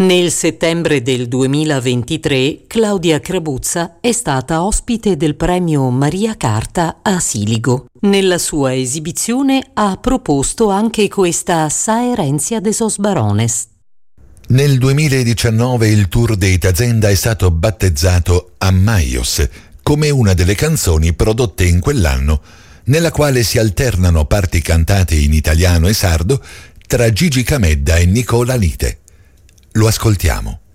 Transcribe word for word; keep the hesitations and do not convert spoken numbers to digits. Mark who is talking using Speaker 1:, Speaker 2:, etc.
Speaker 1: Nel settembre del duemilaventitré Claudia Crabuzza è stata ospite del premio Maria Carta a Siligo. Nella sua esibizione ha proposto anche questa Saerentia de sos Barones.
Speaker 2: Nel duemiladiciannove il tour dei Tazenda è stato battezzato Ammaios come una delle canzoni prodotte in quell'anno, nella quale si alternano parti cantate in italiano e sardo tra Gigi Camedda e Nicola Lite. Lo ascoltiamo.